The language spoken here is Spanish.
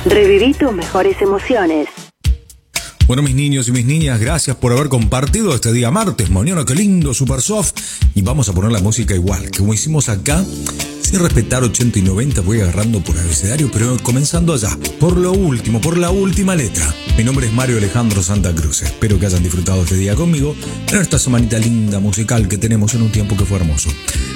Reviví tus mejores emociones. Bueno, mis niños y mis niñas, gracias por haber compartido este día martes. Mañana, qué lindo, super soft. Y vamos a poner la música igual, que como hicimos acá, sin respetar 80 y 90, voy agarrando por abecedario, pero comenzando allá, por lo último, por la última letra. Mi nombre es Mario Alejandro Santa Cruz. Espero que hayan disfrutado este día conmigo en esta semanita linda musical que tenemos en un tiempo que fue hermoso.